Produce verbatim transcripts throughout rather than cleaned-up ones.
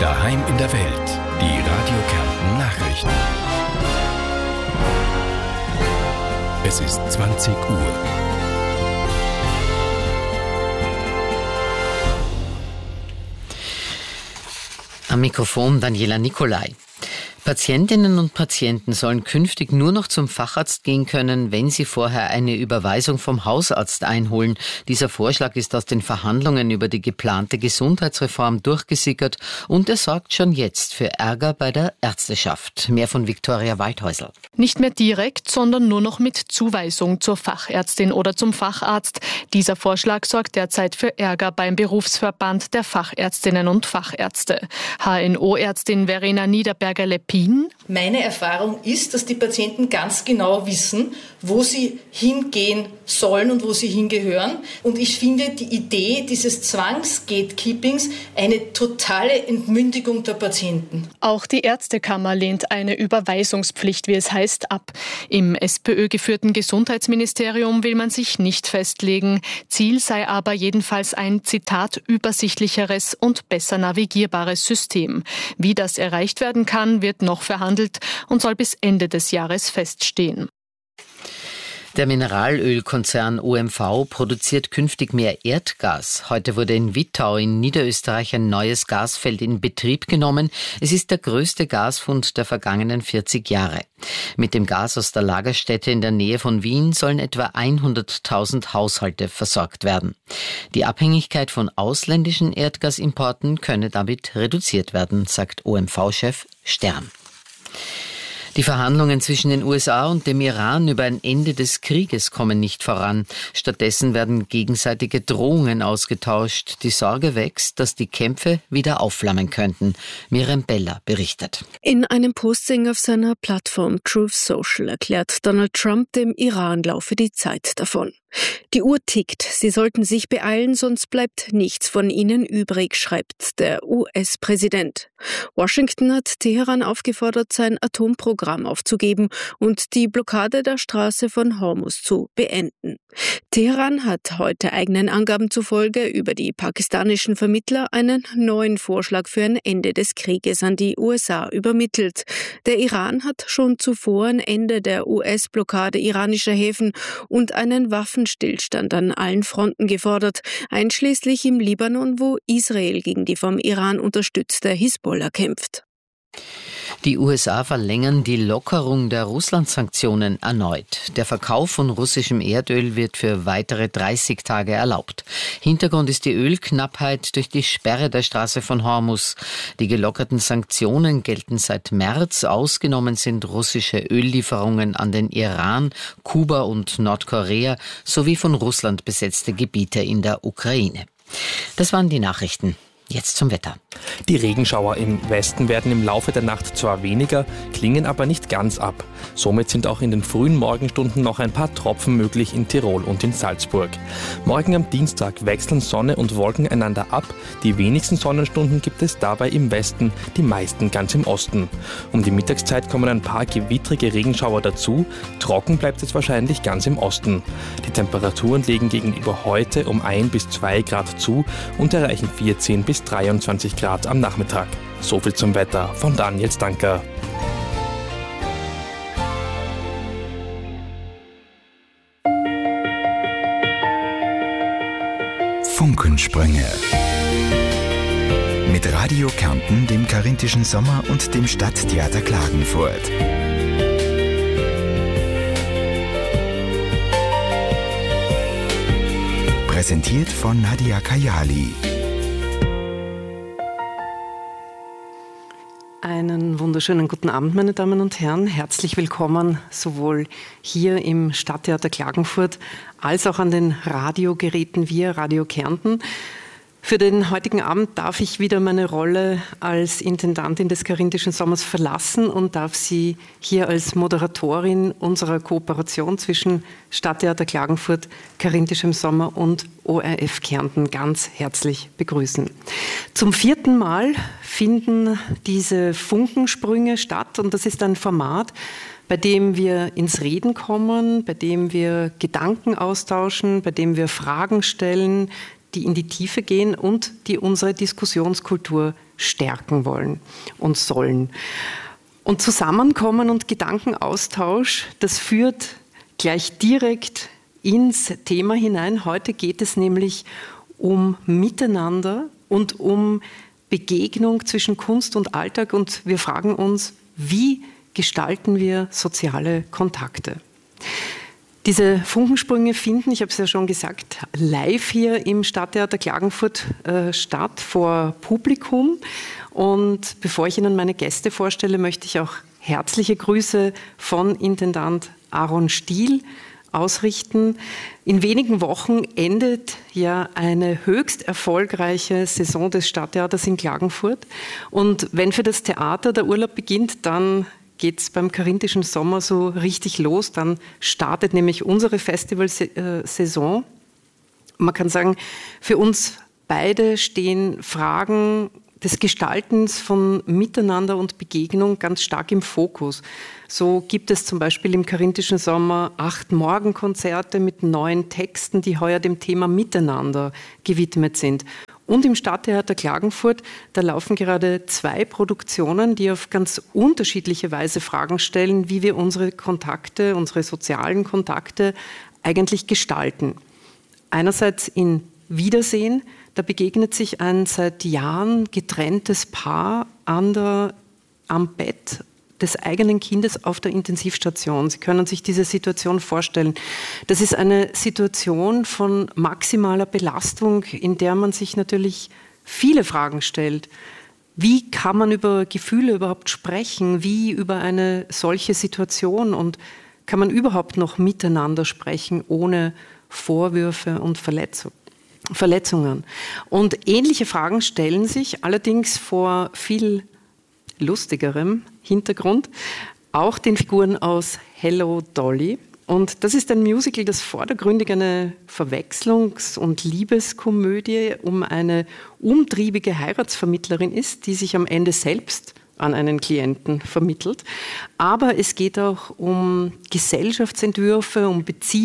Daheim in der Welt. Die Radio Kärnten Nachrichten. Es ist zwanzig Uhr. Am Mikrofon Daniela Nicolai. Patientinnen und Patienten sollen künftig nur noch zum Facharzt gehen können, wenn sie vorher eine Überweisung vom Hausarzt einholen. Dieser Vorschlag ist aus den Verhandlungen über die geplante Gesundheitsreform durchgesickert und er sorgt schon jetzt für Ärger bei der Ärzteschaft. Mehr von Viktoria Waldhäusl. Nicht mehr direkt, sondern nur noch mit Zuweisung zur Fachärztin oder zum Facharzt. Dieser Vorschlag sorgt derzeit für Ärger beim Berufsverband der Fachärztinnen und Fachärzte. H N O-Ärztin Verena Niederberger-Leppin. Meine Erfahrung ist, dass die Patienten ganz genau wissen, wo sie hingehen sollen und wo sie hingehören. Und ich finde die Idee dieses Zwangs-Gatekeepings eine totale Entmündigung der Patienten. Auch die Ärztekammer lehnt eine Überweisungspflicht, wie es heißt, ab. Im SPÖ-geführten Gesundheitsministerium will man sich nicht festlegen. Ziel sei aber jedenfalls ein, Zitat, übersichtlicheres und besser navigierbares System. Wie das erreicht werden kann, wird noch verhandelt und soll bis Ende des Jahres feststehen. Der Mineralölkonzern O M V produziert künftig mehr Erdgas. Heute wurde in Wittau in Niederösterreich ein neues Gasfeld in Betrieb genommen. Es ist der größte Gasfund der vergangenen vierzig Jahre. Mit dem Gas aus der Lagerstätte in der Nähe von Wien sollen etwa hunderttausend Haushalte versorgt werden. Die Abhängigkeit von ausländischen Erdgasimporten könne damit reduziert werden, sagt O M V-Chef Stern. Die Verhandlungen zwischen den U S A und dem Iran über ein Ende des Krieges kommen nicht voran. Stattdessen werden gegenseitige Drohungen ausgetauscht. Die Sorge wächst, dass die Kämpfe wieder aufflammen könnten. Miriam Beller berichtet. In einem Posting auf seiner Plattform Truth Social erklärt Donald Trump, dem Iran laufe die Zeit davon. Die Uhr tickt, sie sollten sich beeilen, sonst bleibt nichts von ihnen übrig, schreibt der U S-Präsident. Washington hat Teheran aufgefordert, sein Atomprogramm aufzugeben und die Blockade der Straße von Hormuz zu beenden. Teheran hat heute eigenen Angaben zufolge über die pakistanischen Vermittler einen neuen Vorschlag für ein Ende des Krieges an die U S A übermittelt. Der Iran hat schon zuvor ein Ende der U S-Blockade iranischer Häfen und einen Waffenstillstand an allen Fronten gefordert, einschließlich im Libanon, wo Israel gegen die vom Iran unterstützte Hisbollah kämpft. Die U S A verlängern die Lockerung der Russland-Sanktionen erneut. Der Verkauf von russischem Erdöl wird für weitere dreißig Tage erlaubt. Hintergrund ist die Ölknappheit durch die Sperre der Straße von Hormuz. Die gelockerten Sanktionen gelten seit März. Ausgenommen sind russische Öllieferungen an den Iran, Kuba und Nordkorea sowie von Russland besetzte Gebiete in der Ukraine. Das waren die Nachrichten. Jetzt zum Wetter. Die Regenschauer im Westen werden im Laufe der Nacht zwar weniger, klingen aber nicht ganz ab. Somit sind auch in den frühen Morgenstunden noch ein paar Tropfen möglich in Tirol und in Salzburg. Morgen am Dienstag wechseln Sonne und Wolken einander ab. Die wenigsten Sonnenstunden gibt es dabei im Westen, die meisten ganz im Osten. Um die Mittagszeit kommen ein paar gewittrige Regenschauer dazu. Trocken bleibt es wahrscheinlich ganz im Osten. Die Temperaturen legen gegenüber heute um ein bis zwei Grad zu und erreichen vierzehn bis dreiundzwanzig Grad am Nachmittag. So viel zum Wetter von Daniel Stanker. Funkensprünge. Mit Radio Kärnten, dem Karinthischen Sommer und dem Stadttheater Klagenfurt. Präsentiert von Nadia Kayali. Einen wunderschönen guten Abend, meine Damen und Herren. Herzlich willkommen sowohl hier im Stadttheater Klagenfurt als auch an den Radiogeräten via Radio Kärnten. Für den heutigen Abend darf ich wieder meine Rolle als Intendantin des Karinthischen Sommers verlassen und darf Sie hier als Moderatorin unserer Kooperation zwischen Stadttheater Klagenfurt, Karinthischem Sommer und O R F Kärnten ganz herzlich begrüßen. Zum vierten Mal finden diese Funkensprünge statt und das ist ein Format, bei dem wir ins Reden kommen, bei dem wir Gedanken austauschen, bei dem wir Fragen stellen, die in die Tiefe gehen und die unsere Diskussionskultur stärken wollen und sollen. Und Zusammenkommen und Gedankenaustausch, das führt gleich direkt ins Thema hinein. Heute geht es nämlich um Miteinander und um Begegnung zwischen Kunst und Alltag. Und wir fragen uns, wie gestalten wir soziale Kontakte? Diese Funkensprünge finden, ich habe es ja schon gesagt, live hier im Stadttheater Klagenfurt äh, statt, vor Publikum. Und bevor ich Ihnen meine Gäste vorstelle, möchte ich auch herzliche Grüße von Intendant Aaron Stiel ausrichten. In wenigen Wochen endet ja eine höchst erfolgreiche Saison des Stadttheaters in Klagenfurt. Und wenn für das Theater der Urlaub beginnt, dann geht es beim Karinthischen Sommer so richtig los. Dann startet nämlich unsere Festivalsaison. Man kann sagen, für uns beide stehen Fragen des Gestaltens von Miteinander und Begegnung ganz stark im Fokus. So gibt es zum Beispiel im Karinthischen Sommer acht Morgenkonzerte mit neuen Texten, die heuer dem Thema Miteinander gewidmet sind. Und im Stadttheater Klagenfurt, da laufen gerade zwei Produktionen, die auf ganz unterschiedliche Weise Fragen stellen, wie wir unsere Kontakte, unsere sozialen Kontakte eigentlich gestalten. Einerseits in Wiedersehen, da begegnet sich ein seit Jahren getrenntes Paar an der, am Bett des eigenen Kindes auf der Intensivstation. Sie können sich diese Situation vorstellen. Das ist eine Situation von maximaler Belastung, in der man sich natürlich viele Fragen stellt. Wie kann man über Gefühle überhaupt sprechen? Wie über eine solche Situation? Und kann man überhaupt noch miteinander sprechen, ohne Vorwürfe und Verletzungen? Verletzungen. Und ähnliche Fragen stellen sich allerdings vor viel lustigerem Hintergrund auch den Figuren aus Hello Dolly. Und das ist ein Musical, das vordergründig eine Verwechslungs- und Liebeskomödie um eine umtriebige Heiratsvermittlerin ist, die sich am Ende selbst an einen Klienten vermittelt. Aber es geht auch um Gesellschaftsentwürfe, um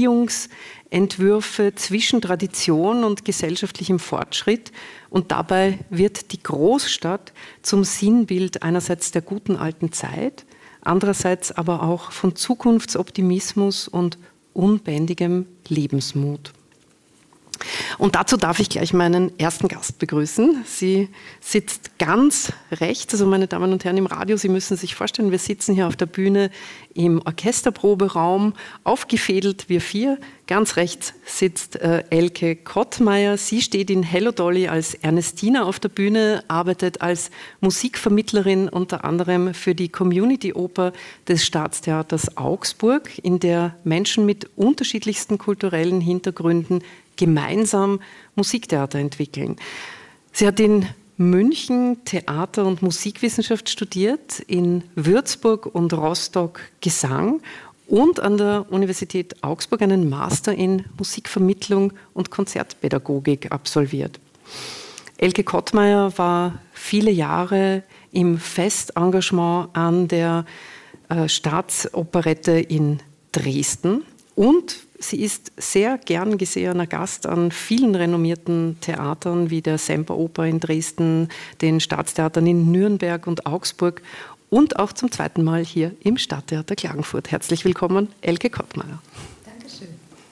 Beziehungsentwürfe zwischen Tradition und gesellschaftlichem Fortschritt. Und dabei wird die Großstadt zum Sinnbild einerseits der guten alten Zeit, andererseits aber auch von Zukunftsoptimismus und unbändigem Lebensmut. Und dazu darf ich gleich meinen ersten Gast begrüßen. Sie sitzt ganz rechts, also meine Damen und Herren im Radio, Sie müssen sich vorstellen, wir sitzen hier auf der Bühne im Orchesterproberaum, aufgefädelt wir vier. Ganz rechts sitzt äh, Elke Kottmeier. Sie steht in Hello Dolly als Ernestina auf der Bühne, arbeitet als Musikvermittlerin unter anderem für die Community-Oper des Staatstheaters Augsburg, in der Menschen mit unterschiedlichsten kulturellen Hintergründen gemeinsam Musiktheater entwickeln. Sie hat in München Theater- und Musikwissenschaft studiert, in Würzburg und Rostock Gesang und an der Universität Augsburg einen Master in Musikvermittlung und Konzertpädagogik absolviert. Elke Kottmeier war viele Jahre im Festengagement an der äh, Staatsoperette in Dresden und sie ist sehr gern gesehener Gast an vielen renommierten Theatern wie der Semperoper in Dresden, den Staatstheatern in Nürnberg und Augsburg und auch zum zweiten Mal hier im Stadttheater Klagenfurt. Herzlich willkommen, Elke Kottmeier. Dankeschön.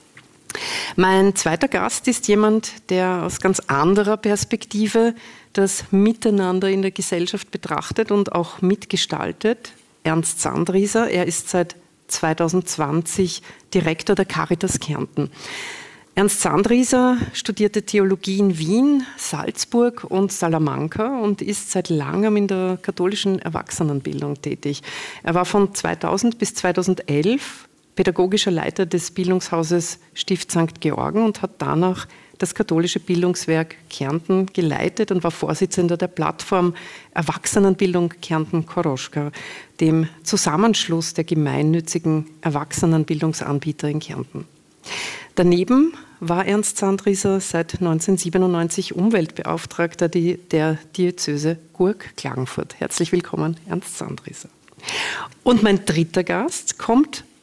Mein zweiter Gast ist jemand, der aus ganz anderer Perspektive das Miteinander in der Gesellschaft betrachtet und auch mitgestaltet. Ernst Sandrieser, er ist seit zwanzig zwanzig Direktor der Caritas Kärnten. Ernst Sandrieser studierte Theologie in Wien, Salzburg und Salamanca und ist seit langem in der katholischen Erwachsenenbildung tätig. Er war von zweitausend bis zweitausendelf pädagogischer Leiter des Bildungshauses Stift Sankt Georgen und hat danach das katholische Bildungswerk Kärnten geleitet und war Vorsitzender der Plattform Erwachsenenbildung Kärnten-Koroschka, dem Zusammenschluss der gemeinnützigen Erwachsenenbildungsanbieter in Kärnten. Daneben war Ernst Sandrieser seit neunzehnhundertsiebenundneunzig Umweltbeauftragter der Diözese Gurk-Klagenfurt. Herzlich willkommen, Ernst Sandrieser. Und mein dritter Gast kommt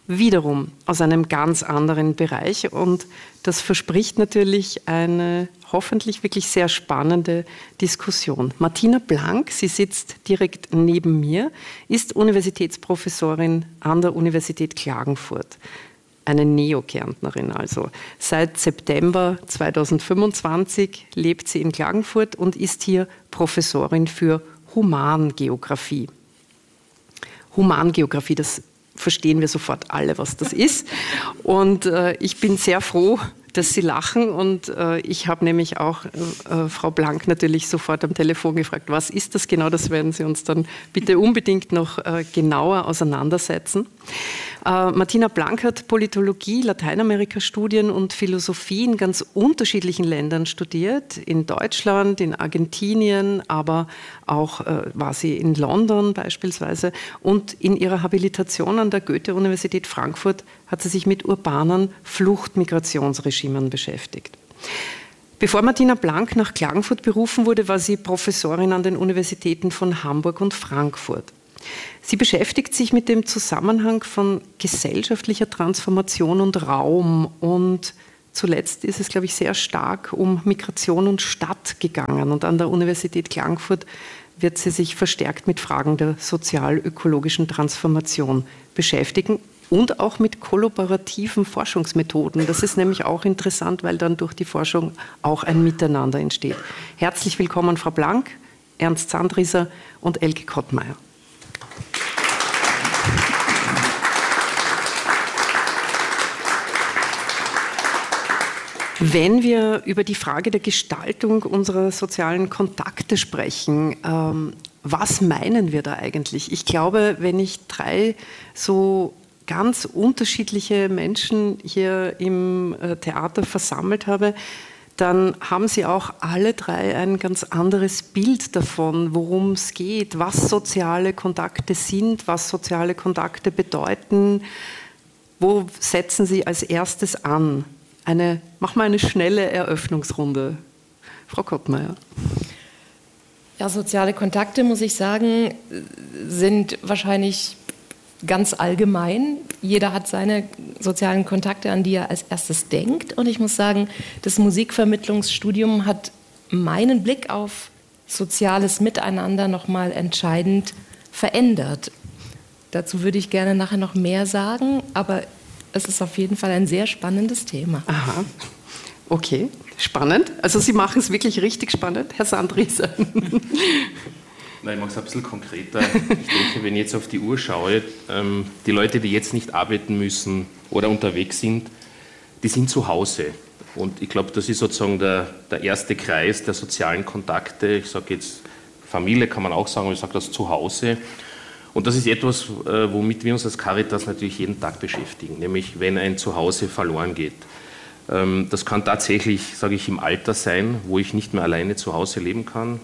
wiederum aus einem ganz anderen Bereich und das verspricht natürlich eine hoffentlich wirklich sehr spannende Diskussion. Martina Blank, sie sitzt direkt neben mir, ist Universitätsprofessorin an der Universität Klagenfurt. Eine Neokärntnerin also. Seit September zweitausendfünfundzwanzig lebt sie in Klagenfurt und ist hier Professorin für Humangeografie. Humangeografie, das verstehen wir sofort alle, was das ist. Und äh, ich bin sehr froh, dass Sie lachen und äh, ich habe nämlich auch äh, Frau Blank natürlich sofort am Telefon gefragt, was ist das genau? Das werden Sie uns dann bitte unbedingt noch äh, genauer auseinandersetzen. Äh, Martina Blank hat Politologie, Lateinamerika-Studien und Philosophie in ganz unterschiedlichen Ländern studiert. In Deutschland, in Argentinien, aber auch äh, war sie in London beispielsweise. Und in ihrer Habilitation an der Goethe-Universität Frankfurt hat sie sich mit urbanen Fluchtmigrationsregimen beschäftigt. Bevor Martina Blank nach Klagenfurt berufen wurde, war sie Professorin an den Universitäten von Hamburg und Frankfurt. Sie beschäftigt sich mit dem Zusammenhang von gesellschaftlicher Transformation und Raum und zuletzt ist es, glaube ich, sehr stark um Migration und Stadt gegangen und an der Universität Klagenfurt wird sie sich verstärkt mit Fragen der sozial-ökologischen Transformation beschäftigen und auch mit kollaborativen Forschungsmethoden. Das ist nämlich auch interessant, weil dann durch die Forschung auch ein Miteinander entsteht. Herzlich willkommen, Frau Blank, Ernst Sandrieser und Elke Kottmeier. Wenn wir über die Frage der Gestaltung unserer sozialen Kontakte sprechen, ähm, was meinen wir da eigentlich? Ich glaube, wenn ich drei so ganz unterschiedliche Menschen hier im äh, Theater versammelt habe, dann haben sie auch alle drei ein ganz anderes Bild davon, worum es geht, was soziale Kontakte sind, was soziale Kontakte bedeuten. Wo setzen sie als erstes an? Eine, mach mal eine schnelle Eröffnungsrunde. Frau Kottmeier. Ja, soziale Kontakte, muss ich sagen, sind wahrscheinlich ganz allgemein. Jeder hat seine sozialen Kontakte, an die er als erstes denkt. Und ich muss sagen, das Musikvermittlungsstudium hat meinen Blick auf soziales Miteinander nochmal entscheidend verändert. Dazu würde ich gerne nachher noch mehr sagen, aber es ist auf jeden Fall ein sehr spannendes Thema. Aha, okay, spannend. Also Sie machen es wirklich richtig spannend, Herr Sandrieser. Nein, ich mache es ein bisschen konkreter. Ich denke, wenn ich jetzt auf die Uhr schaue, ähm, die Leute, die jetzt nicht arbeiten müssen oder unterwegs sind, die sind zu Hause. Und ich glaube, das ist sozusagen der, der erste Kreis der sozialen Kontakte. Ich sage jetzt Familie, kann man auch sagen, aber ich sage das zu Hause. Und das ist etwas, womit wir uns als Caritas natürlich jeden Tag beschäftigen, nämlich wenn ein Zuhause verloren geht. Das kann tatsächlich, sage ich, im Alter sein, wo ich nicht mehr alleine zu Hause leben kann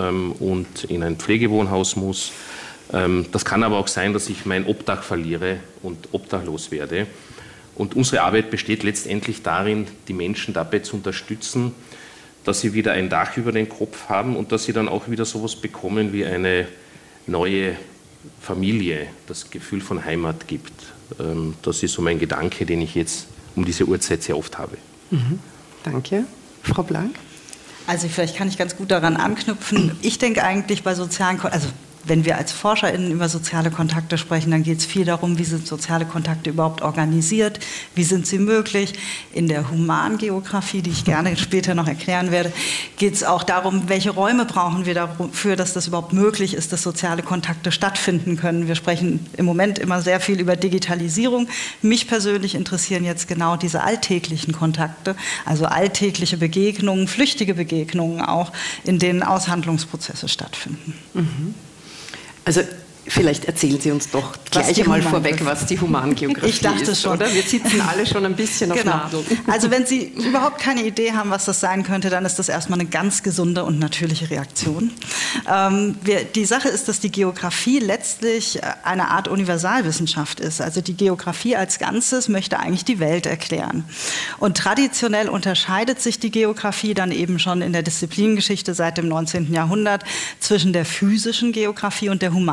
und in ein Pflegewohnhaus muss. Das kann aber auch sein, dass ich mein Obdach verliere und obdachlos werde. Und unsere Arbeit besteht letztendlich darin, die Menschen dabei zu unterstützen, dass sie wieder ein Dach über den Kopf haben und dass sie dann auch wieder sowas bekommen wie eine neue Familie, das Gefühl von Heimat gibt. Das ist so mein Gedanke, den ich jetzt um diese Uhrzeit sehr oft habe. Mhm. Danke. Frau Blank? Also vielleicht kann ich ganz gut daran anknüpfen. Ich denke eigentlich bei sozialen, also wenn wir als ForscherInnen über soziale Kontakte sprechen, dann geht es viel darum, wie sind soziale Kontakte überhaupt organisiert, wie sind sie möglich. In der Humangeografie, die ich gerne später noch erklären werde, geht es auch darum, welche Räume brauchen wir dafür, dass das überhaupt möglich ist, dass soziale Kontakte stattfinden können. Wir sprechen im Moment immer sehr viel über Digitalisierung. Mich persönlich interessieren jetzt genau diese alltäglichen Kontakte, also alltägliche Begegnungen, flüchtige Begegnungen auch, in denen Aushandlungsprozesse stattfinden. Mhm. Also vielleicht erzählen Sie uns doch gleich einmal vorweg, was die Humangeografie ich dachte ist, schon. Oder? Wir sitzen alle schon ein bisschen auf genau. Nadeln. Also wenn Sie überhaupt keine Idee haben, was das sein könnte, dann ist das erstmal eine ganz gesunde und natürliche Reaktion. Ähm, wir, die Sache ist, dass die Geografie letztlich eine Art Universalwissenschaft ist. Also die Geografie als Ganzes möchte eigentlich die Welt erklären. Und traditionell unterscheidet sich die Geografie dann eben schon in der Disziplingeschichte seit dem neunzehnten Jahrhundert zwischen der physischen Geografie und der Humangeografie.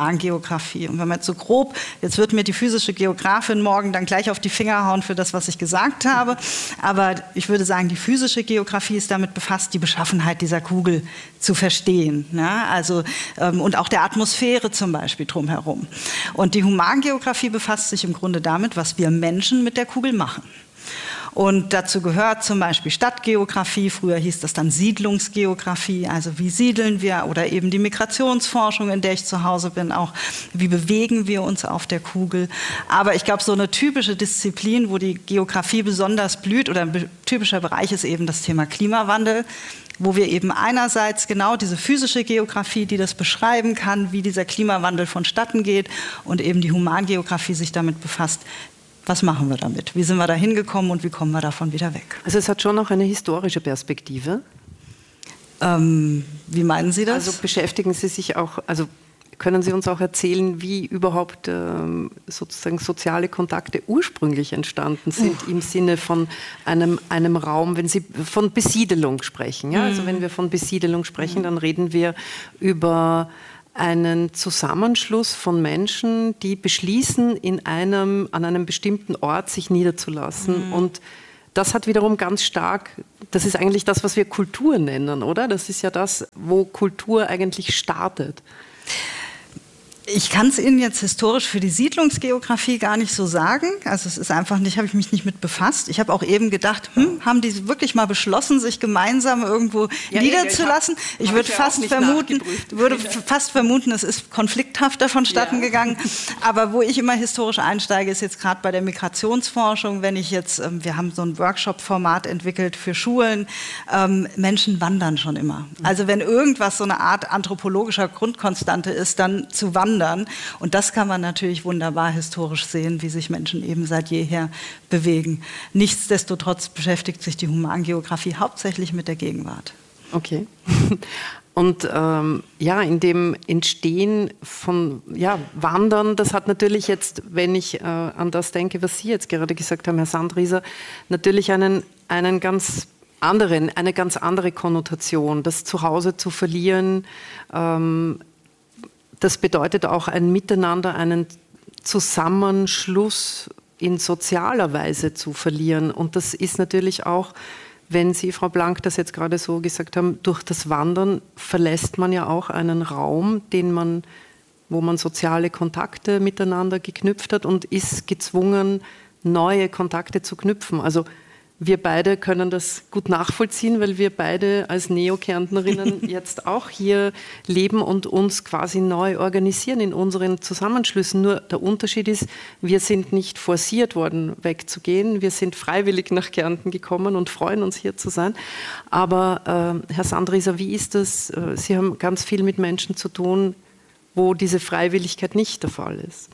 Humangeografie. Und wenn man jetzt so grob, jetzt wird mir die physische Geografin morgen dann gleich auf die Finger hauen für das, was ich gesagt habe, aber ich würde sagen, die physische Geografie ist damit befasst, die Beschaffenheit dieser Kugel zu verstehen, ja? Also, ähm, und auch der Atmosphäre zum Beispiel drumherum. Und die Humangeografie befasst sich im Grunde damit, was wir Menschen mit der Kugel machen. Und dazu gehört zum Beispiel Stadtgeografie, früher hieß das dann Siedlungsgeografie, also wie siedeln wir, oder eben die Migrationsforschung, in der ich zu Hause bin, auch wie bewegen wir uns auf der Kugel. Aber ich glaube, so eine typische Disziplin, wo die Geografie besonders blüht, oder ein typischer Bereich ist eben das Thema Klimawandel, wo wir eben einerseits genau diese physische Geografie, die das beschreiben kann, wie dieser Klimawandel vonstatten geht, und eben die Humangeografie sich damit befasst, was machen wir damit? Wie sind wir da hingekommen und wie kommen wir davon wieder weg? Also es hat schon auch eine historische Perspektive. Ähm, wie meinen Sie das? Also beschäftigen Sie sich auch, also können Sie uns auch erzählen, wie überhaupt ähm, sozusagen soziale Kontakte ursprünglich entstanden sind, uh. im Sinne von einem, einem Raum, wenn Sie von Besiedelung sprechen. Ja? Mm. Also wenn wir von Besiedelung sprechen, mm. dann reden wir über einen Zusammenschluss von Menschen, die beschließen, in einem, an einem bestimmten Ort sich niederzulassen. Mhm. Und das hat wiederum ganz stark, das ist eigentlich das, was wir Kultur nennen, oder? Das ist ja das, wo Kultur eigentlich startet. Ich kann es Ihnen jetzt historisch für die Siedlungsgeografie gar nicht so sagen. Also es ist einfach nicht, habe ich mich nicht mit befasst. Ich habe auch eben gedacht, hm, haben die wirklich mal beschlossen, sich gemeinsam irgendwo ja, niederzulassen? Ja, ich, ich würde ja fast vermuten, würde fast vermuten, es ist konflikthafter vonstatten ja. gegangen. Aber wo ich immer historisch einsteige, ist jetzt gerade bei der Migrationsforschung, wenn ich jetzt, wir haben so ein Workshop-Format entwickelt für Schulen, ähm, Menschen wandern schon immer. Also wenn irgendwas so eine Art anthropologischer Grundkonstante ist, dann zu wandern. Und das kann man natürlich wunderbar historisch sehen, wie sich Menschen eben seit jeher bewegen. Nichtsdestotrotz beschäftigt sich die Humangeografie hauptsächlich mit der Gegenwart. Okay. Und ähm, ja, in dem Entstehen von ja, Wandern, das hat natürlich jetzt, wenn ich äh, an das denke, was Sie jetzt gerade gesagt haben, Herr Sandrieser, natürlich einen, einen ganz anderen, eine ganz andere Konnotation, das Zuhause zu verlieren. Ähm, Das bedeutet auch ein Miteinander, einen Zusammenschluss in sozialer Weise zu verlieren. Und das ist natürlich auch, wenn Sie, Frau Blank, das jetzt gerade so gesagt haben, durch das Wandern verlässt man ja auch einen Raum, den man, wo man soziale Kontakte miteinander geknüpft hat und ist gezwungen, neue Kontakte zu knüpfen. Also wir beide können das gut nachvollziehen, weil wir beide als Neo-Kärntnerinnen jetzt auch hier leben und uns quasi neu organisieren in unseren Zusammenschlüssen. Nur der Unterschied ist, wir sind nicht forciert worden, wegzugehen. Wir sind freiwillig nach Kärnten gekommen und freuen uns, hier zu sein. Aber äh, Herr Sandrieser, wie ist das? Sie haben ganz viel mit Menschen zu tun, wo diese Freiwilligkeit nicht der Fall ist.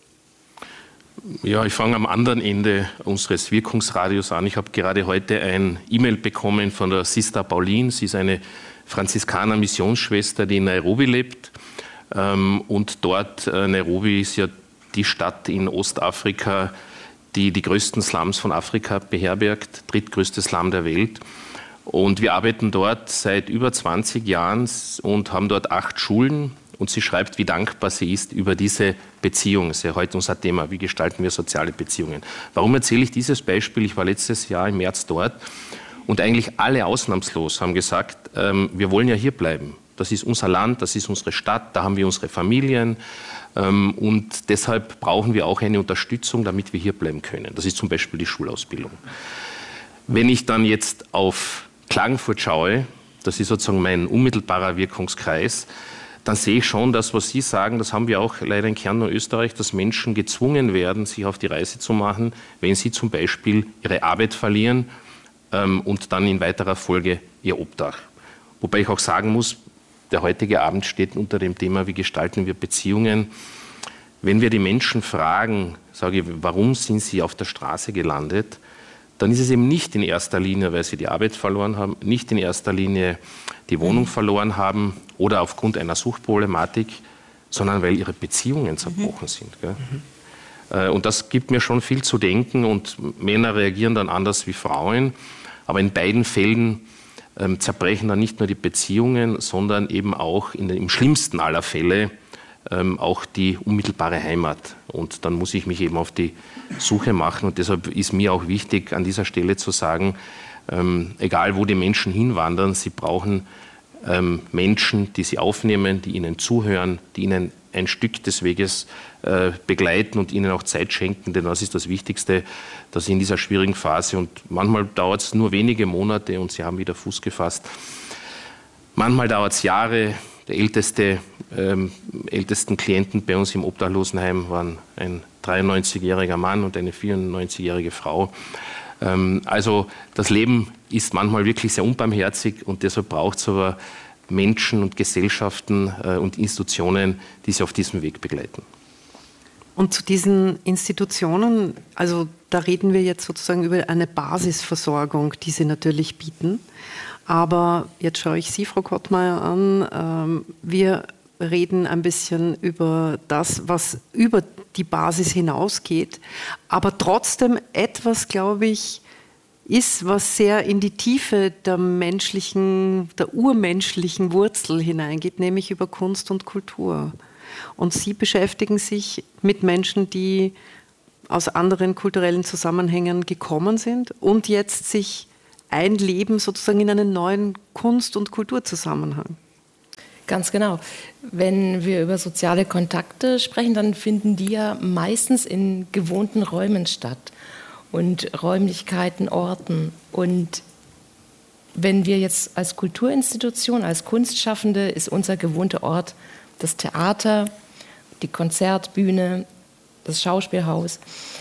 Ja, ich fange am anderen Ende unseres Wirkungsradius an. Ich habe gerade heute ein E-Mail bekommen von der Sister Pauline. Sie ist eine Franziskaner-Missionsschwester, die in Nairobi lebt. Und dort, Nairobi ist ja die Stadt in Ostafrika, die die größten Slums von Afrika beherbergt, drittgrößte Slum der Welt. Und wir arbeiten dort seit über zwanzig Jahren und haben dort acht Schulen. Und sie schreibt, wie dankbar sie ist über diese Beziehung. Das ist ja heute unser Thema, wie gestalten wir soziale Beziehungen. Warum erzähle ich dieses Beispiel? Ich war letztes Jahr im März dort und eigentlich alle ausnahmslos haben gesagt, ähm, wir wollen ja hier bleiben. Das ist unser Land, das ist unsere Stadt, da haben wir unsere Familien ähm, und deshalb brauchen wir auch eine Unterstützung, damit wir hier bleiben können. Das ist zum Beispiel die Schulausbildung. Wenn ich dann jetzt auf Klagenfurt schaue, das ist sozusagen mein unmittelbarer Wirkungskreis, dann sehe ich schon, das, was Sie sagen, das haben wir auch leider in Kärnten und Österreich, dass Menschen gezwungen werden, sich auf die Reise zu machen, wenn sie zum Beispiel ihre Arbeit verlieren ähm, und dann in weiterer Folge ihr Obdach. Wobei ich auch sagen muss, der heutige Abend steht unter dem Thema, wie gestalten wir Beziehungen. Wenn wir die Menschen fragen, sage ich, warum sind sie auf der Straße gelandet, dann ist es eben nicht in erster Linie, weil sie die Arbeit verloren haben, nicht in erster Linie die Wohnung verloren haben oder aufgrund einer Suchtproblematik, sondern weil ihre Beziehungen zerbrochen mhm. sind. Gell? Mhm. Und das gibt mir schon viel zu denken und Männer reagieren dann anders wie Frauen. Aber in beiden Fällen ähm, zerbrechen dann nicht nur die Beziehungen, sondern eben auch in den, im schlimmsten aller Fälle ähm, auch die unmittelbare Heimat. Und dann muss ich mich eben auf die Suche machen. Und deshalb ist mir auch wichtig, an dieser Stelle zu sagen, ähm, egal wo die Menschen hinwandern, sie brauchen ähm, Menschen, die sie aufnehmen, die ihnen zuhören, die ihnen ein Stück des Weges äh, begleiten und ihnen auch Zeit schenken, denn das ist das Wichtigste, dass sie in dieser schwierigen Phase, und manchmal dauert es nur wenige Monate und sie haben wieder Fuß gefasst, manchmal dauert es Jahre. Der älteste, ähm, ältesten Klienten bei uns im Obdachlosenheim waren ein dreiundneunzigjähriger Mann und eine vierundneunzigjährige Frau. Ähm, also das Leben ist manchmal wirklich sehr unbarmherzig und deshalb braucht es aber Menschen und Gesellschaften äh, und Institutionen, die sie auf diesem Weg begleiten. Und zu diesen Institutionen, also da reden wir jetzt sozusagen über eine Basisversorgung, die sie natürlich bieten. Aber jetzt schaue ich Sie, Frau Kottmeier, an. Ähm, wir reden ein bisschen über das, was über die Basis hinausgeht, aber trotzdem etwas, glaube ich, ist, was sehr in die Tiefe der menschlichen, der urmenschlichen Wurzel hineingeht, nämlich über Kunst und Kultur. Und Sie beschäftigen sich mit Menschen, die aus anderen kulturellen Zusammenhängen gekommen sind und jetzt sich einleben sozusagen in einen neuen Kunst- und Kulturzusammenhang. Ganz genau. Wenn wir über soziale Kontakte sprechen, dann finden die ja meistens in gewohnten Räumen statt und Räumlichkeiten, Orten. Und wenn wir jetzt als Kulturinstitution, als Kunstschaffende, ist unser gewohnter Ort das Theater, die Konzertbühne, das Schauspielhaus.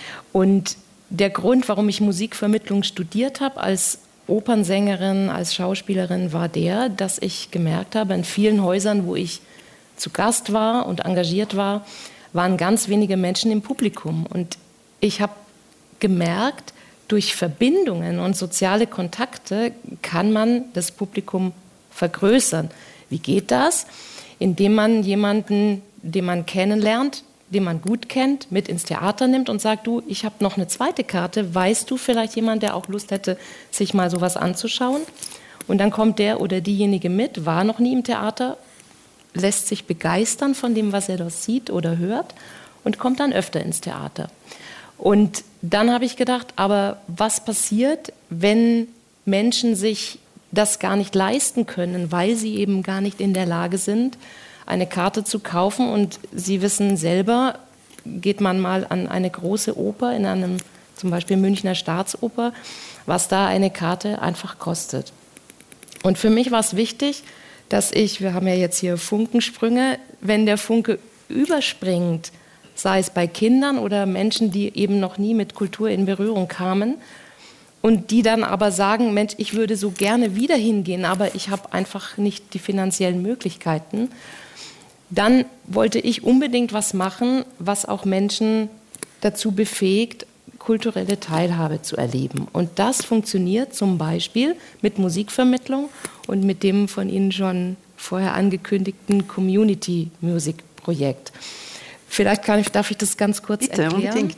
Und der Grund, warum ich Musikvermittlung studiert habe als Opernsängerin, als Schauspielerin, war der, dass ich gemerkt habe, in vielen Häusern, wo ich zu Gast war und engagiert war, waren ganz wenige Menschen im Publikum. Und ich habe gemerkt, durch Verbindungen und soziale Kontakte kann man das Publikum vergrößern. Wie geht das? Indem man jemanden, den man kennenlernt, den man gut kennt, mit ins Theater nimmt und sagt, du, ich habe noch eine zweite Karte, weißt du vielleicht jemand, der auch Lust hätte, sich mal sowas anzuschauen? Und dann kommt der oder diejenige mit, war noch nie im Theater, lässt sich begeistern von dem, was er dort sieht oder hört und kommt dann öfter ins Theater. Und dann habe ich gedacht, aber was passiert, wenn Menschen sich das gar nicht leisten können, weil sie eben gar nicht in der Lage sind, eine Karte zu kaufen, und Sie wissen selber, geht man mal an eine große Oper, in einem zum Beispiel Münchner Staatsoper, was da eine Karte einfach kostet. Und für mich war es wichtig, dass ich, wir haben ja jetzt hier Funkensprünge, wenn der Funke überspringt, sei es bei Kindern oder Menschen, die eben noch nie mit Kultur in Berührung kamen, und die dann aber sagen, Mensch, ich würde so gerne wieder hingehen, aber ich habe einfach nicht die finanziellen Möglichkeiten, dann wollte ich unbedingt was machen, was auch Menschen dazu befähigt, kulturelle Teilhabe zu erleben. Und das funktioniert zum Beispiel mit Musikvermittlung und mit dem von Ihnen schon vorher angekündigten Community Music Projekt. Vielleicht kann ich, darf ich das ganz kurz Bitte, erklären. Unbedingt.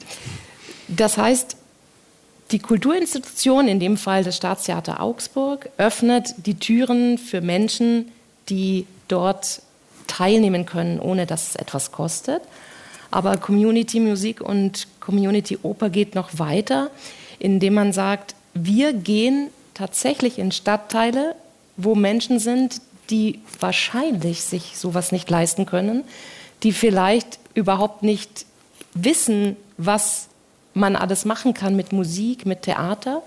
Das heißt, die Kulturinstitution, in dem Fall das Staatstheater Augsburg, öffnet die Türen für Menschen, die dort teilnehmen können, ohne dass es etwas kostet. Aber Community Musik und Community Oper geht noch weiter, indem man sagt, wir gehen tatsächlich in Stadtteile, wo Menschen sind, die wahrscheinlich sich sowas nicht leisten können, die vielleicht überhaupt nicht wissen, was man alles machen kann mit Musik, mit Theater.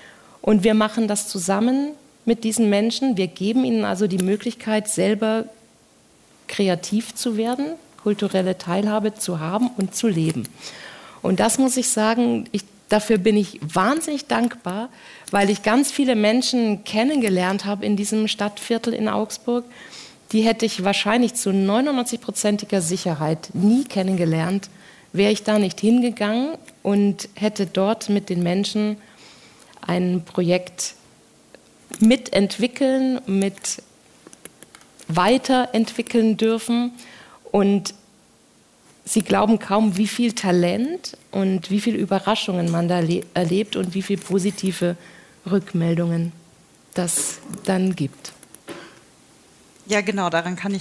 Und wir machen das zusammen mit diesen Menschen. Wir geben ihnen also die Möglichkeit, selber kreativ zu werden, kulturelle Teilhabe zu haben und zu leben. Und das muss ich sagen, ich, dafür bin ich wahnsinnig dankbar, weil ich ganz viele Menschen kennengelernt habe in diesem Stadtviertel in Augsburg. Die hätte ich wahrscheinlich zu neunundneunzig-prozentiger Sicherheit nie kennengelernt, wäre ich da nicht hingegangen und hätte dort mit den Menschen ein Projekt mitentwickeln, mit weiterentwickeln dürfen. Und Sie glauben kaum, wie viel Talent und wie viele Überraschungen man da erlebt und wie viele positive Rückmeldungen das dann gibt. Ja, genau, daran kann ich so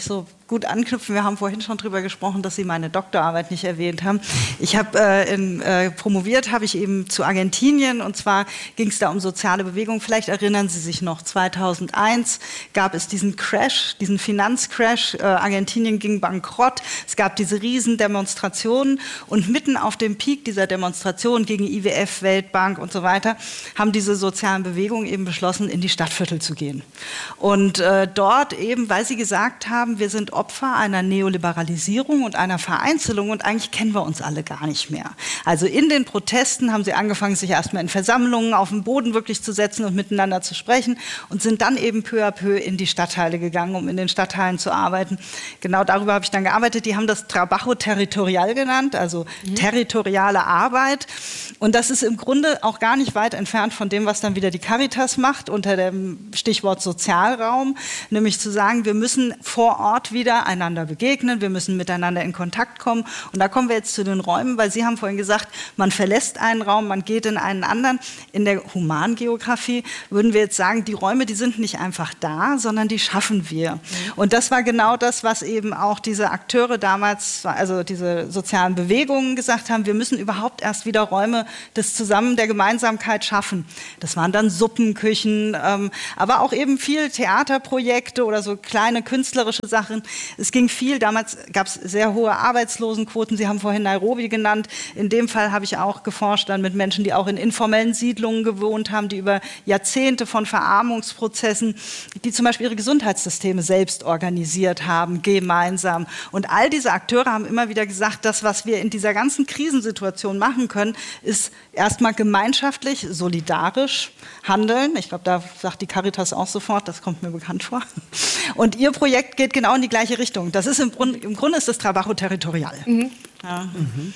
gut anknüpfen. Wir haben vorhin schon darüber gesprochen, dass Sie meine Doktorarbeit nicht erwähnt haben. Ich habe äh, in, äh, promoviert, habe ich eben zu Argentinien, und zwar ging es da um soziale Bewegung. Vielleicht erinnern Sie sich noch, zweitausendeins gab es diesen Crash, diesen Finanzcrash. Äh, Argentinien ging bankrott. Es gab diese riesen Demonstrationen, und mitten auf dem Peak dieser Demonstrationen gegen I W F, Weltbank und so weiter haben diese sozialen Bewegungen eben beschlossen, in die Stadtviertel zu gehen. Und äh, dort eben, weil sie gesagt haben, wir sind Opfer einer Neoliberalisierung und einer Vereinzelung, und eigentlich kennen wir uns alle gar nicht mehr. Also in den Protesten haben sie angefangen, sich erstmal in Versammlungen auf den Boden wirklich zu setzen und miteinander zu sprechen, und sind dann eben peu à peu in die Stadtteile gegangen, um in den Stadtteilen zu arbeiten. Genau darüber habe ich dann gearbeitet. Die haben das Trabajo territorial genannt, also mhm. territoriale Arbeit. Und das ist im Grunde auch gar nicht weit entfernt von dem, was dann wieder die Caritas macht, unter dem Stichwort Sozialraum, nämlich zu sagen, wir müssen vor Ort wieder einander begegnen, wir müssen miteinander in Kontakt kommen. Und da kommen wir jetzt zu den Räumen, weil Sie haben vorhin gesagt, man verlässt einen Raum, man geht in einen anderen. In der Humangeografie würden wir jetzt sagen, die Räume, die sind nicht einfach da, sondern die schaffen wir. Mhm. Und das war genau das, was eben auch diese Akteure damals, also diese sozialen Bewegungen gesagt haben, wir müssen überhaupt erst wieder Räume des Zusammen, der Gemeinsamkeit schaffen. Das waren dann Suppenküchen, ähm, aber auch eben viel Theaterprojekte oder so kleine künstlerische Sachen. Es ging viel, damals gab es sehr hohe Arbeitslosenquoten, Sie haben vorhin Nairobi genannt. In dem Fall habe ich auch geforscht dann mit Menschen, die auch in informellen Siedlungen gewohnt haben, die über Jahrzehnte von Verarmungsprozessen, die zum Beispiel ihre Gesundheitssysteme selbst organisiert haben, gemeinsam. Und all diese Akteure haben immer wieder gesagt, das, was wir in dieser ganzen Krisensituation machen können, ist erstmal gemeinschaftlich, solidarisch handeln. Ich glaube, da sagt die Caritas auch sofort, das kommt mir bekannt vor. Und ihr Projekt geht genau in die gleiche Richtung. Das ist im Grunde, im Grunde ist das Trabajo territorial. Mhm. Ja. Mhm.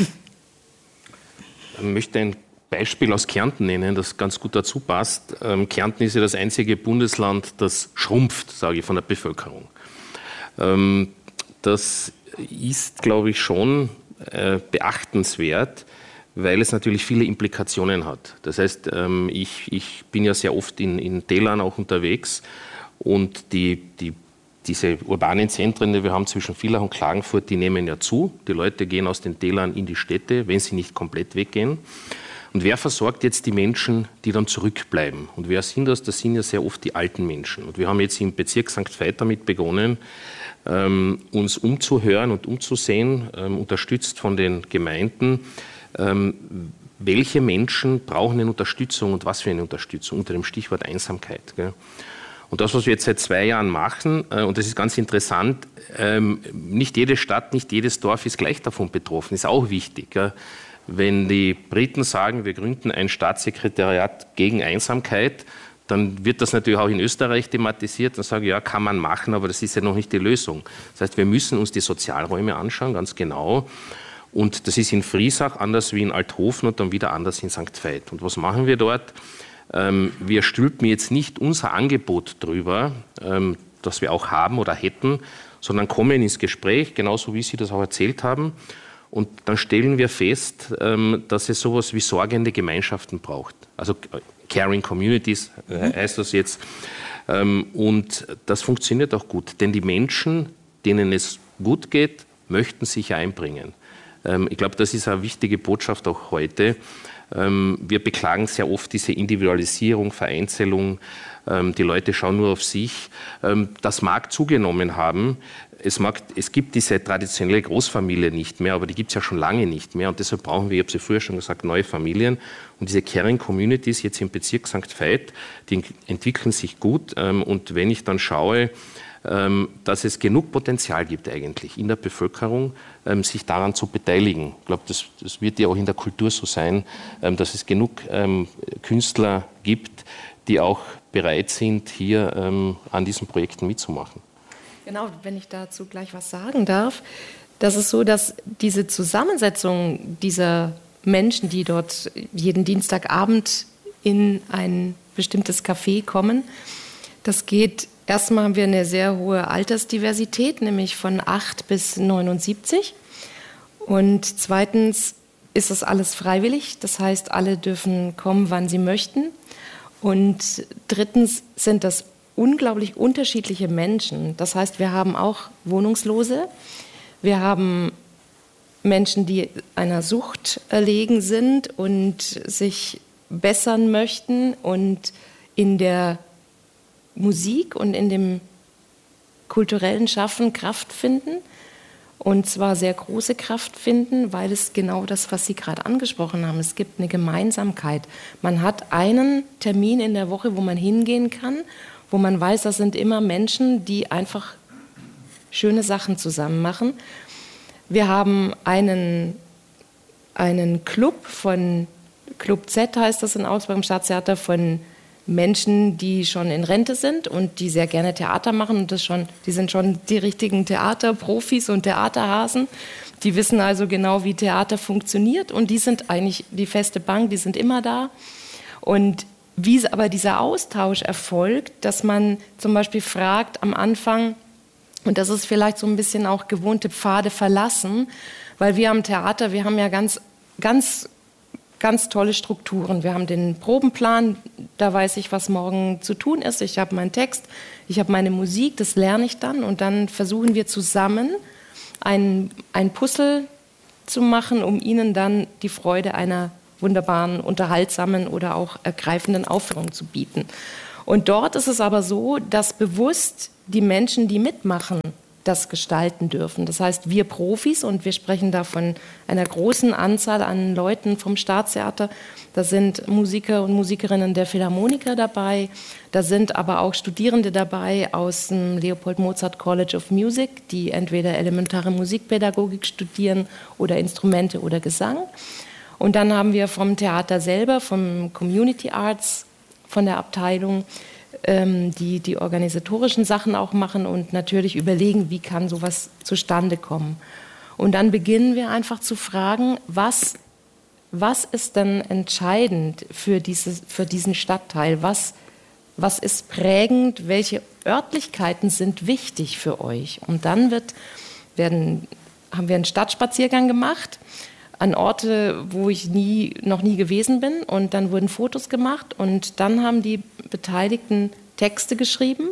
Ich möchte ein Beispiel aus Kärnten nennen, das ganz gut dazu passt. Ähm, Kärnten ist ja das einzige Bundesland, das schrumpft, sage ich, von der Bevölkerung. Ähm, das ist, glaube ich, schon äh, beachtenswert, weil es natürlich viele Implikationen hat. Das heißt, ähm, ich, ich bin ja sehr oft in, in Tälern auch unterwegs, und die, die, diese urbanen Zentren, die wir haben zwischen Villach und Klagenfurt, die nehmen ja zu. Die Leute gehen aus den Tälern in die Städte, wenn sie nicht komplett weggehen. Und wer versorgt jetzt die Menschen, die dann zurückbleiben? Und wer sind das? Das sind ja sehr oft die alten Menschen. Und wir haben jetzt im Bezirk Sankt Veit damit begonnen, ähm, uns umzuhören und umzusehen, ähm, unterstützt von den Gemeinden, ähm, welche Menschen brauchen eine Unterstützung und was für eine Unterstützung, unter dem Stichwort Einsamkeit. Gell? Und das, was wir jetzt seit zwei Jahren machen, äh, und das ist ganz interessant, ähm, nicht jede Stadt, nicht jedes Dorf ist gleich davon betroffen, ist auch wichtig. Gell? Wenn die Briten sagen, wir gründen ein Staatssekretariat gegen Einsamkeit, dann wird das natürlich auch in Österreich thematisiert und sagen, ja, kann man machen, aber das ist ja noch nicht die Lösung. Das heißt, wir müssen uns die Sozialräume anschauen, ganz genau. Und das ist in Friesach anders wie in Althofen und dann wieder anders in Sankt Veit. Und was machen wir dort? Ähm, wir stülpen jetzt nicht unser Angebot drüber, ähm, das wir auch haben oder hätten, sondern kommen ins Gespräch, genauso wie Sie das auch erzählt haben. Und dann stellen wir fest, ähm, dass es sowas wie sorgende Gemeinschaften braucht. Also Caring Communities äh, heißt das jetzt. Ähm, und das funktioniert auch gut, denn die Menschen, denen es gut geht, möchten sich einbringen. Ähm, ich glaube, das ist eine wichtige Botschaft auch heute. Ähm, wir beklagen sehr oft diese Individualisierung, Vereinzelung. Ähm, die Leute schauen nur auf sich. Ähm, das mag zugenommen haben. Es, mag, es gibt diese traditionelle Großfamilie nicht mehr, aber die gibt es ja schon lange nicht mehr. Und deshalb brauchen wir, ich habe sie früher schon gesagt, neue Familien. Und diese Caring Communities jetzt im Bezirk Sankt Veit, die entwickeln sich gut. Ähm, und wenn ich dann schaue, ähm, dass es genug Potenzial gibt eigentlich in der Bevölkerung, ähm, sich daran zu beteiligen. Ich glaube, das, das wird ja auch in der Kultur so sein, ähm, dass es genug ähm, Künstler gibt, die auch bereit sind, hier ähm, an diesen Projekten mitzumachen. Genau, wenn ich dazu gleich was sagen darf. Das ist so, dass diese Zusammensetzung dieser Menschen, die dort jeden Dienstagabend in ein bestimmtes Café kommen, das geht, erstmal haben wir eine sehr hohe Altersdiversität, nämlich von acht bis neunundsiebzig. Und zweitens ist das alles freiwillig, das heißt, alle dürfen kommen, wann sie möchten. Und drittens sind das unglaublich unterschiedliche Menschen. Das heißt, wir haben auch Wohnungslose, wir haben Menschen, die einer Sucht erlegen sind und sich bessern möchten und in der Musik und in dem kulturellen Schaffen Kraft finden. Und zwar sehr große Kraft finden, weil es genau das, was Sie gerade angesprochen haben, es gibt eine Gemeinsamkeit. Man hat einen Termin in der Woche, wo man hingehen kann, wo man weiß, das sind immer Menschen, die einfach schöne Sachen zusammen machen. Wir haben einen, einen Club von, Club Z heißt das in Augsburg im Staatstheater, von Menschen, die schon in Rente sind und die sehr gerne Theater machen. Und das schon, die sind schon die richtigen Theaterprofis und Theaterhasen. Die wissen also genau, wie Theater funktioniert. Und die sind eigentlich die feste Bank, die sind immer da. Und wie aber dieser Austausch erfolgt, dass man zum Beispiel fragt am Anfang, und das ist vielleicht so ein bisschen auch gewohnte Pfade verlassen, weil wir am Theater, wir haben ja ganz, ganz, ganz tolle Strukturen. Wir haben den Probenplan, da weiß ich, was morgen zu tun ist. Ich habe meinen Text, ich habe meine Musik, das lerne ich dann. Und dann versuchen wir zusammen ein, ein Puzzle zu machen, um ihnen dann die Freude einer wunderbaren, unterhaltsamen oder auch ergreifenden Aufführung zu bieten. Und dort ist es aber so, dass bewusst die Menschen, die mitmachen, das gestalten dürfen. Das heißt, wir Profis, und wir sprechen da von einer großen Anzahl an Leuten vom Staatstheater, da sind Musiker und Musikerinnen der Philharmoniker dabei, da sind aber auch Studierende dabei aus dem Leopold Mozart College of Music, die entweder elementare Musikpädagogik studieren oder Instrumente oder Gesang. Und dann haben wir vom Theater selber, vom Community Arts, von der Abteilung, ähm, die die organisatorischen Sachen auch machen und natürlich überlegen, wie kann sowas zustande kommen. Und dann beginnen wir einfach zu fragen, was, was ist denn entscheidend für, dieses, für diesen Stadtteil? Was, was ist prägend? Welche Örtlichkeiten sind wichtig für euch? Und dann wird, werden, haben wir einen Stadtspaziergang gemacht an Orte, wo ich nie, noch nie gewesen bin. Und dann wurden Fotos gemacht und dann haben die Beteiligten Texte geschrieben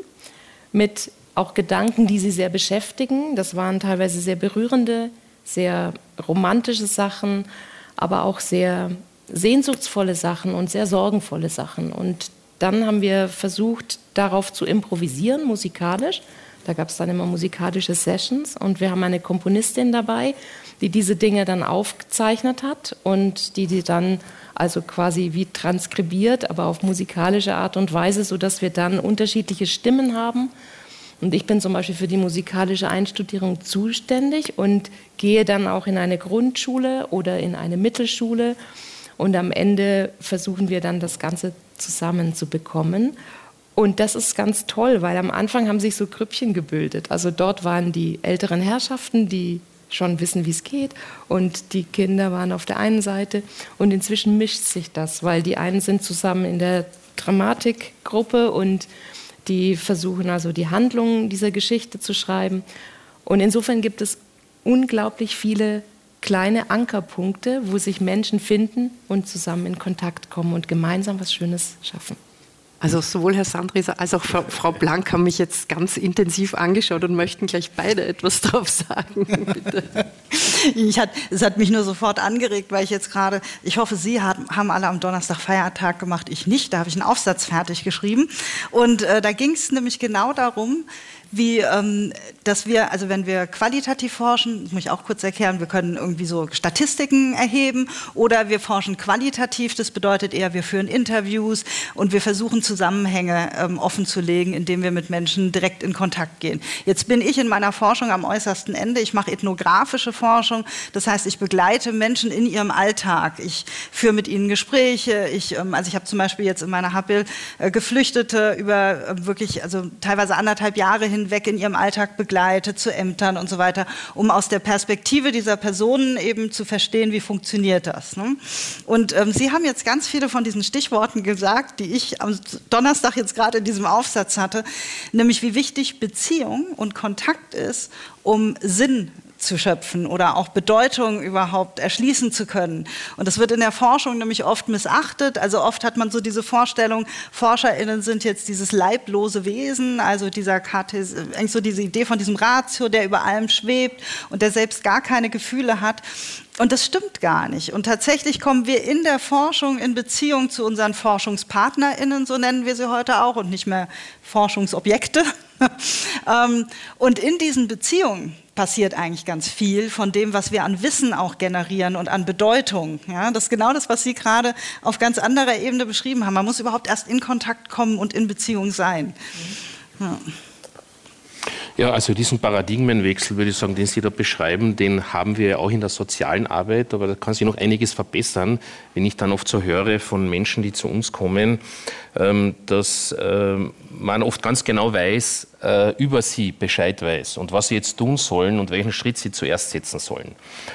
mit auch Gedanken, die sie sehr beschäftigen. Das waren teilweise sehr berührende, sehr romantische Sachen, aber auch sehr sehnsuchtsvolle Sachen und sehr sorgenvolle Sachen. Und dann haben wir versucht, darauf zu improvisieren, musikalisch. Da gab es dann immer musikalische Sessions und wir haben eine Komponistin dabei, die diese Dinge dann aufgezeichnet hat und die die dann also quasi wie transkribiert, aber auf musikalische Art und Weise, sodass wir dann unterschiedliche Stimmen haben. Und ich bin zum Beispiel für die musikalische Einstudierung zuständig und gehe dann auch in eine Grundschule oder in eine Mittelschule. Und am Ende versuchen wir dann das Ganze zusammenzubekommen. Und das ist ganz toll, weil am Anfang haben sich so Grüppchen gebildet. Also dort waren die älteren Herrschaften, die schon wissen, wie es geht. Und die Kinder waren auf der einen Seite. Und inzwischen mischt sich das, weil die einen sind zusammen in der Dramatikgruppe und die versuchen also die Handlung dieser Geschichte zu schreiben. Und insofern gibt es unglaublich viele kleine Ankerpunkte, wo sich Menschen finden und zusammen in Kontakt kommen und gemeinsam was Schönes schaffen. Also sowohl Herr Sandrieser als auch Frau Blank haben mich jetzt ganz intensiv angeschaut und möchten gleich beide etwas drauf sagen. Bitte. Ich hat, es hat mich nur sofort angeregt, weil ich jetzt gerade, ich hoffe, Sie haben, haben alle am Donnerstag Feiertag gemacht, ich nicht. Da habe ich einen Aufsatz fertig geschrieben. Und äh, da ging es nämlich genau darum, wie, ähm, dass wir, also wenn wir qualitativ forschen, das muss ich auch kurz erklären, wir können irgendwie so Statistiken erheben oder wir forschen qualitativ, das bedeutet eher, wir führen Interviews und wir versuchen Zusammenhänge ähm, offenzulegen, indem wir mit Menschen direkt in Kontakt gehen. Jetzt bin ich in meiner Forschung am äußersten Ende, ich mache ethnografische Forschung, das heißt, ich begleite Menschen in ihrem Alltag, ich führe mit ihnen Gespräche, ich, ähm, also ich habe zum Beispiel jetzt in meiner Habil äh, Geflüchtete über äh, wirklich, also teilweise anderthalb Jahre hin weg in ihrem Alltag begleitet, zu Ämtern und so weiter, um aus der Perspektive dieser Personen eben zu verstehen, wie funktioniert das. Ne? Und ähm, Sie haben jetzt ganz viele von diesen Stichworten gesagt, die ich am Donnerstag jetzt gerade in diesem Aufsatz hatte, nämlich wie wichtig Beziehung und Kontakt ist, um Sinn zu schöpfen oder auch Bedeutung überhaupt erschließen zu können. Und das wird in der Forschung nämlich oft missachtet. Also oft hat man so diese Vorstellung, ForscherInnen sind jetzt dieses leiblose Wesen, also dieser Kartes, eigentlich so diese Idee von diesem Ratio, der über allem schwebt und der selbst gar keine Gefühle hat. Und das stimmt gar nicht. Und tatsächlich kommen wir in der Forschung in Beziehung zu unseren ForschungspartnerInnen, so nennen wir sie heute auch, und nicht mehr Forschungsobjekte. Und in diesen Beziehungen passiert eigentlich ganz viel von dem, was wir an Wissen auch generieren und an Bedeutung. Ja, das ist genau das, was Sie gerade auf ganz anderer Ebene beschrieben haben. Man muss überhaupt erst in Kontakt kommen und in Beziehung sein. Ja. Ja, also diesen Paradigmenwechsel, würde ich sagen, den Sie da beschreiben, den haben wir ja auch in der sozialen Arbeit, aber da kann sich noch einiges verbessern, wenn ich dann oft so höre von Menschen, die zu uns kommen, dass man oft ganz genau weiß, über sie Bescheid weiß und was sie jetzt tun sollen und welchen Schritt sie zuerst setzen sollen.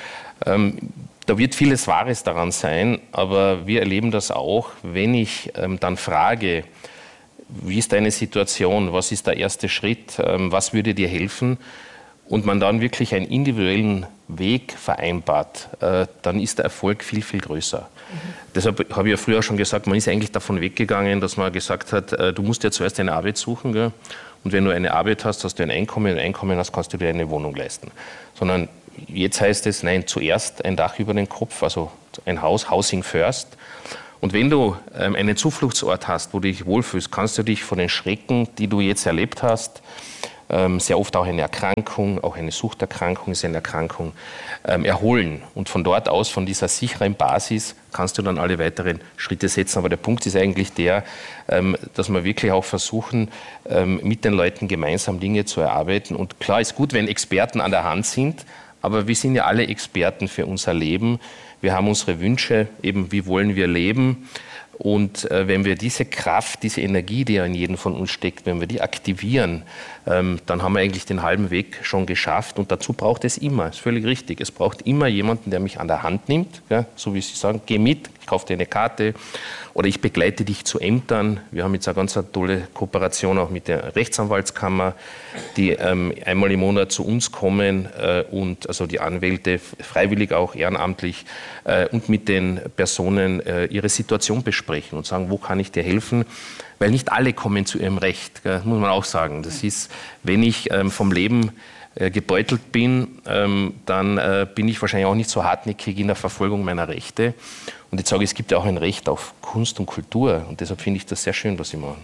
Da wird vieles Wahres daran sein, aber wir erleben das auch, wenn ich dann frage, wie ist deine Situation, was ist der erste Schritt, was würde dir helfen und man dann wirklich einen individuellen Weg vereinbart, dann ist der Erfolg viel, viel größer. Mhm. Deshalb habe ich ja früher schon gesagt, man ist eigentlich davon weggegangen, dass man gesagt hat, du musst dir zuerst eine Arbeit suchen, gell? Und wenn du eine Arbeit hast, hast du ein Einkommen, wenn du ein Einkommen hast, kannst du dir eine Wohnung leisten. Sondern jetzt heißt es, nein, zuerst ein Dach über den Kopf, also ein Haus, Housing first. Und wenn du ähm, einen Zufluchtsort hast, wo du dich wohlfühlst, kannst du dich von den Schrecken, die du jetzt erlebt hast, ähm, sehr oft auch eine Erkrankung, auch eine Suchterkrankung ist eine Erkrankung, ähm, erholen. Und von dort aus, von dieser sicheren Basis, kannst du dann alle weiteren Schritte setzen. Aber der Punkt ist eigentlich der, ähm, dass wir wirklich auch versuchen, ähm, mit den Leuten gemeinsam Dinge zu erarbeiten. Und klar ist gut, wenn Experten an der Hand sind, aber wir sind ja alle Experten für unser Leben. Wir haben unsere Wünsche, eben wie wollen wir leben. Und äh, wenn wir diese Kraft, diese Energie, die ja in jedem von uns steckt, wenn wir die aktivieren, ähm, dann haben wir eigentlich den halben Weg schon geschafft. Und dazu braucht es immer, ist völlig richtig, es braucht immer jemanden, der mich an der Hand nimmt, ja, so wie Sie sagen, geh mit, ich kaufe dir eine Karte oder ich begleite dich zu Ämtern. Wir haben jetzt eine ganz tolle Kooperation auch mit der Rechtsanwaltskammer, die ähm, einmal im Monat zu uns kommen äh, und also die Anwälte freiwillig auch ehrenamtlich äh, und mit den Personen äh, ihre Situation besprechen und sagen, wo kann ich dir helfen? Weil nicht alle kommen zu ihrem Recht, gell, muss man auch sagen. Das ist, wenn ich ähm, vom Leben äh, gebeutelt bin, ähm, dann äh, bin ich wahrscheinlich auch nicht so hartnäckig in der Verfolgung meiner Rechte. Und ich sage, es gibt ja auch ein Recht auf Kunst und Kultur. Und deshalb finde ich das sehr schön, was Sie machen.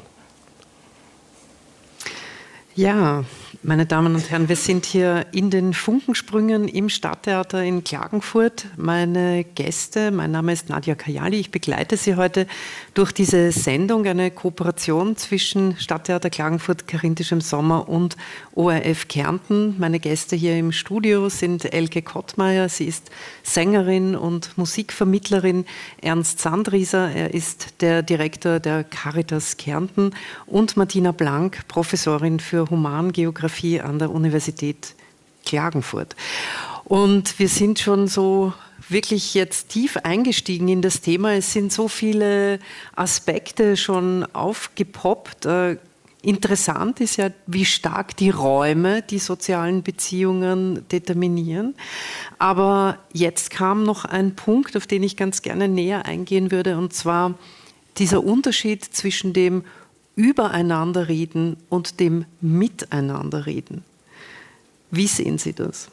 Ja, meine Damen und Herren, wir sind hier in den Funkensprüngen im Stadttheater in Klagenfurt. Meine Gäste, mein Name ist Nadja Kajali, ich begleite Sie heute durch diese Sendung, eine Kooperation zwischen Stadttheater Klagenfurt, Carinthischem Sommer und O R F Kärnten. Meine Gäste hier im Studio sind Elke Kottmeier, sie ist Sängerin und Musikvermittlerin, Ernst Sandrieser, er ist der Direktor der Caritas Kärnten und Martina Blank, Professorin für Humangeografie an der Universität Klagenfurt. Und wir sind schon so wirklich jetzt tief eingestiegen in das Thema. Es sind so viele Aspekte schon aufgepoppt. Äh, interessant ist ja, wie stark die Räume die sozialen Beziehungen determinieren. Aber jetzt kam noch ein Punkt, auf den ich ganz gerne näher eingehen würde, und zwar dieser Unterschied zwischen dem Übereinanderreden und dem Miteinanderreden. Wie sehen Sie das?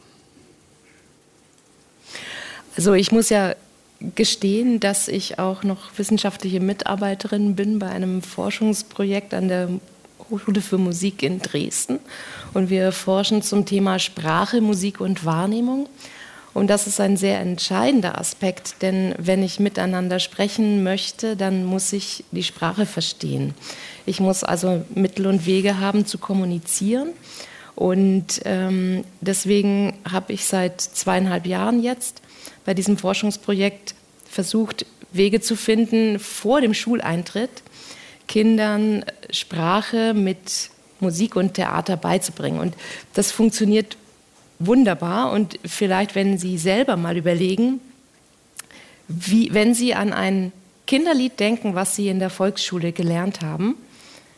Also ich muss ja gestehen, dass ich auch noch wissenschaftliche Mitarbeiterin bin bei einem Forschungsprojekt an der Hochschule für Musik in Dresden. Und wir forschen zum Thema Sprache, Musik und Wahrnehmung. Und das ist ein sehr entscheidender Aspekt, denn wenn ich miteinander sprechen möchte, dann muss ich die Sprache verstehen. Ich muss also Mittel und Wege haben zu kommunizieren. Und ähm, deswegen habe ich seit zweieinhalb Jahren jetzt bei diesem Forschungsprojekt versucht, Wege zu finden, vor dem Schuleintritt Kindern Sprache mit Musik und Theater beizubringen. Und das funktioniert wunderbar. Und vielleicht, wenn Sie selber mal überlegen, wie, wenn Sie an ein Kinderlied denken, was Sie in der Volksschule gelernt haben,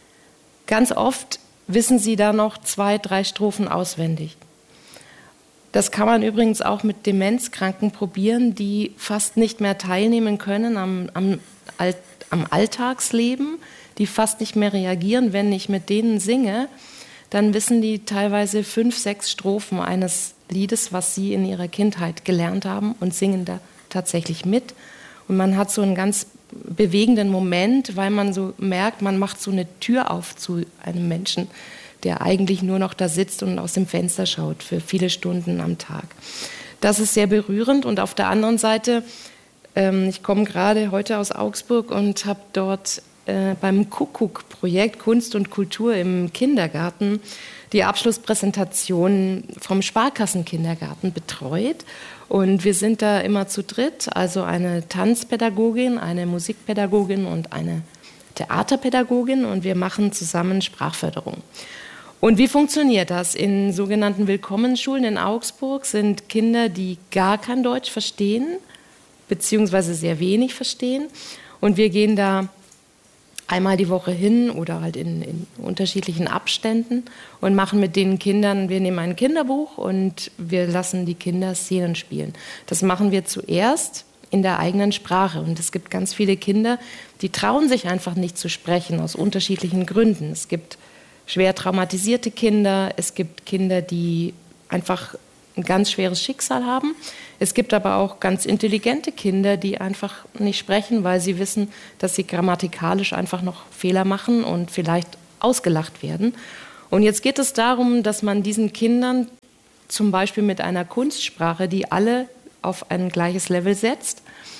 ganz oft wissen Sie da noch zwei, drei Strophen auswendig. Das kann man übrigens auch mit Demenzkranken probieren, die fast nicht mehr teilnehmen können am, am, am Alltagsleben, die fast nicht mehr reagieren. Wenn ich mit denen singe, dann wissen die teilweise fünf, sechs Strophen eines Liedes, was sie in ihrer Kindheit gelernt haben, und singen da tatsächlich mit. Und man hat so einen ganz bewegenden Moment, weil man so merkt, man macht so eine Tür auf zu einem Menschen, der eigentlich nur noch da sitzt und aus dem Fenster schaut für viele Stunden am Tag. Das ist sehr berührend. Und auf der anderen Seite, ähm, ich komme gerade heute aus Augsburg und habe dort äh, beim Kuckuck-Projekt Kunst und Kultur im Kindergarten die Abschlusspräsentation vom Sparkassenkindergarten betreut. Und wir sind da immer zu dritt, also eine Tanzpädagogin, eine Musikpädagogin und eine Theaterpädagogin, und wir machen zusammen Sprachförderung. Und wie funktioniert das? In sogenannten Willkommensschulen in Augsburg sind Kinder, die gar kein Deutsch verstehen, beziehungsweise sehr wenig verstehen. Und wir gehen da einmal die Woche hin oder halt in, in unterschiedlichen Abständen und machen mit den Kindern, wir nehmen ein Kinderbuch und wir lassen die Kinder Szenen spielen. Das machen wir zuerst in der eigenen Sprache. Und es gibt ganz viele Kinder, die trauen sich einfach nicht zu sprechen, aus unterschiedlichen Gründen. Es gibt schwer traumatisierte Kinder, es gibt Kinder, die einfach ein ganz schweres Schicksal haben. Es gibt aber auch ganz intelligente Kinder, die einfach nicht sprechen, weil sie wissen, dass sie grammatikalisch einfach noch Fehler machen und vielleicht ausgelacht werden. Und jetzt geht es darum, dass man diesen Kindern zum Beispiel mit einer Kunstsprache, die alle auf ein gleiches Level setzt,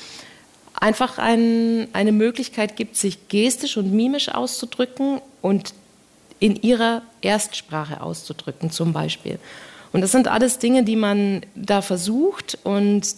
einfach ein, eine Möglichkeit gibt, sich gestisch und mimisch auszudrücken und in ihrer Erstsprache auszudrücken zum Beispiel. Und das sind alles Dinge, die man da versucht, und